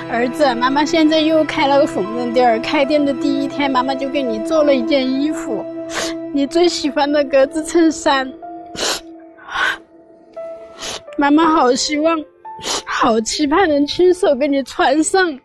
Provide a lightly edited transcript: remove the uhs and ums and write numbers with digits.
儿子，妈妈现在又开了个缝纫店，开店的第一天，妈妈就给你做了一件衣服，你最喜欢的格子衬衫。妈妈好希望，好期盼能亲手给你穿上。